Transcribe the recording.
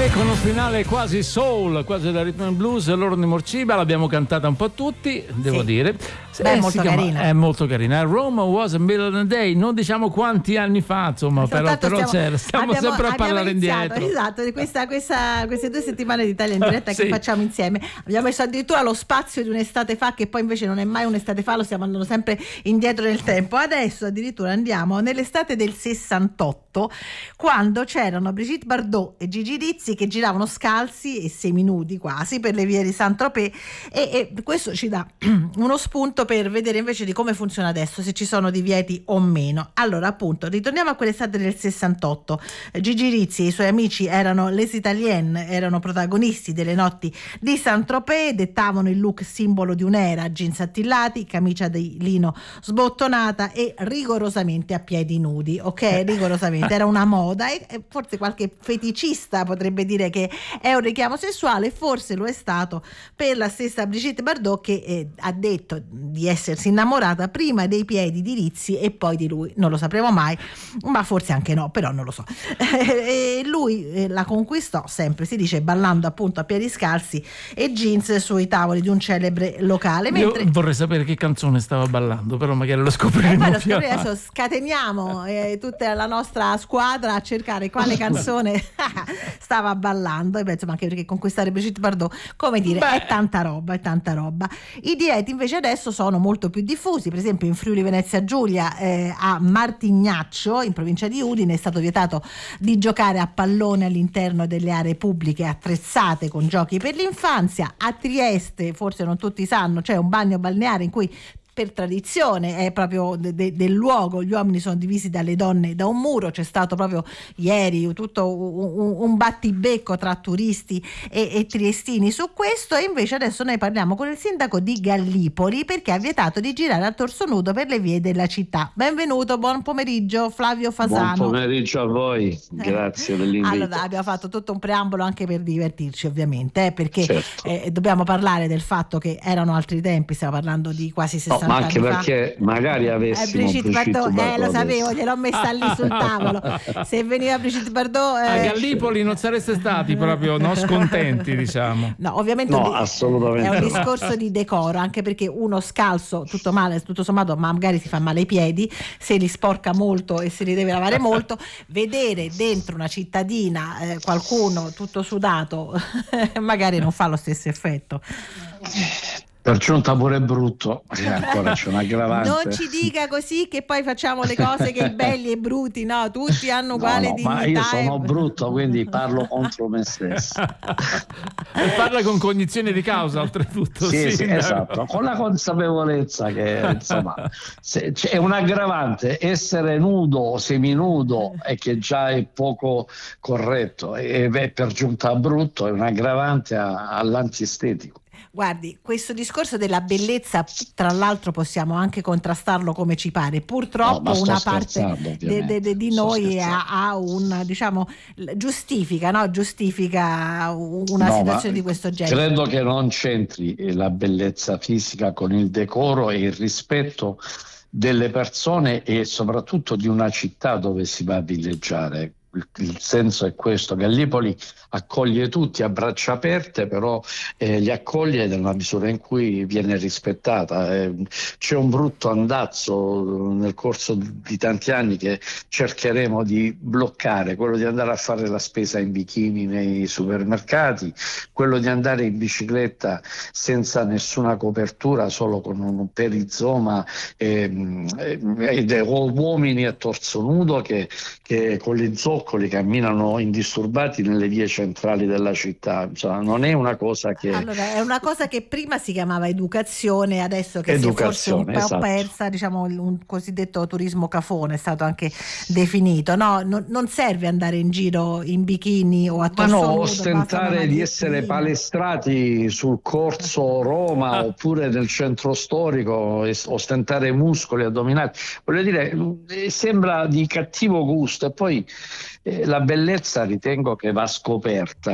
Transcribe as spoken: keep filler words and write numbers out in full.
Con un finale quasi soul, quasi da rhythm and blues, loro di Morciba, l'abbiamo cantata un po' tutti, devo sì. dire. Beh, è eh, molto chiama, carina. È molto carina. Rome was a million a day, non diciamo quanti anni fa, insomma, però, però stiamo, c'era, stiamo abbiamo, sempre a parlare iniziato, indietro. Esatto, di questa, questa, queste due settimane di Italia in diretta Sì. che facciamo insieme. Abbiamo messo addirittura lo spazio di un'estate fa, che poi invece non è mai un'estate fa, lo stiamo andando sempre indietro nel tempo. Adesso addirittura andiamo nell'estate del sessantotto, quando c'erano Brigitte Bardot e Gigi Rizzi che giravano scalzi e seminudi quasi per le vie di Saint-Tropez, e, e questo ci dà uno spunto per vedere invece di come funziona adesso, se ci sono divieti o meno. Allora, appunto, ritorniamo a quell'estate del sessantotto. Gigi Rizzi e i suoi amici erano Les Italiennes, erano protagonisti delle notti di Saint-Tropez, dettavano il look simbolo di un'era: jeans attillati, camicia di lino sbottonata e rigorosamente a piedi nudi, ok? Rigorosamente, era una moda, e forse qualche feticista potrebbe dire che è un richiamo sessuale, forse lo è stato per la stessa Brigitte Bardot, che eh, ha detto di essersi innamorata prima dei piedi di Rizzi e poi di lui. Non lo sapremo mai, ma forse anche no, però non lo so. E lui eh, la conquistò, sempre si dice, ballando appunto a piedi scalzi e jeans sui tavoli di un celebre locale. Mentre... Io vorrei sapere che canzone stava ballando, però magari lo scopriremo. E poi lo più scopriremo, adesso scateniamo eh, tutta la nostra squadra a cercare quale canzone stava ballando. E beh, insomma, anche perché conquistare Brigitte Bardot, come dire, beh, è tanta roba, è tanta roba. I dieti invece adesso sono molto più diffusi. Per esempio in Friuli Venezia Giulia, eh, a Martignaccio, in provincia di Udine, è stato vietato di giocare a pallone all'interno delle aree pubbliche attrezzate con giochi per l'infanzia. A Trieste, forse non tutti sanno, c'è un bagno balneare in cui, per tradizione, è proprio de- de- del luogo, gli uomini sono divisi dalle donne da un muro. C'è stato proprio ieri tutto un, un battibecco tra turisti e, e triestini su questo. E invece adesso noi parliamo con il sindaco di Gallipoli, perché ha vietato di girare a torso nudo per le vie della città. Benvenuto, buon pomeriggio Flavio Fasano. Buon pomeriggio a voi, grazie dell'invito. Allora, abbiamo fatto tutto un preambolo anche per divertirci, ovviamente, eh, perché certo. eh, dobbiamo parlare del fatto che erano altri tempi, stiamo parlando di quasi sessanta no, ma anche anni perché fa. magari avessimo eh, Brigitte Bardot, eh, lo sapevo, gliel'ho messa lì sul tavolo. Se veniva Brigitte Bardot, eh... a Gallipoli non sareste stati proprio no, scontenti, diciamo. No, ovviamente no, di, assolutamente è un no. discorso di decoro, anche perché uno scalzo, tutto male, tutto sommato, ma magari si fa male ai piedi, se li sporca molto e se li deve lavare molto. Vedere dentro una cittadina eh, qualcuno tutto sudato magari non fa lo stesso effetto. Per giunta pure brutto, e ancora c'è un'aggravante. Non ci dica così che poi facciamo le cose che i belli e brutti, no, tutti hanno uguale no, no, dignità. ma io sono e... brutto, quindi parlo contro me stesso. E parla con cognizione di causa, oltretutto. Sì, sì, sì, esatto, con la consapevolezza che insomma se, è un aggravante essere nudo o seminudo, e che già è poco corretto, e, e per giunta brutto è un aggravante a, all'antistetico. Guardi, questo discorso della bellezza, tra l'altro, possiamo anche contrastarlo come ci pare. Purtroppo no, una parte de, de, de, di noi ha, ha un, diciamo, giustifica, no? Giustifica una no, situazione di questo genere. Credo che non c'entri la bellezza fisica con il decoro e il rispetto delle persone e soprattutto di una città dove si va a villeggiare. Il senso è questo: Gallipoli accoglie tutti a braccia aperte, però eh, li accoglie nella misura in cui viene rispettata. Eh, c'è un brutto andazzo nel corso di tanti anni che cercheremo di bloccare, quello di andare a fare la spesa in bikini nei supermercati, quello di andare in bicicletta senza nessuna copertura, solo con un perizoma, e, e, e uomini a torso nudo che, che con le zoccole camminano indisturbati nelle vie centrali della città. Insomma, non è una cosa che allora è una cosa che prima si chiamava educazione, adesso che educazione, si è forse un po' esatto. persa, diciamo un cosiddetto turismo cafone è stato anche definito, no? Non, non serve andare in giro in bikini o a torso ma no, nudo, ostentare di essere palestrati sul corso Roma oppure nel centro storico, ostentare muscoli addominali, voglio dire, sembra di cattivo gusto. E poi Eh, la bellezza ritengo che va scoperta.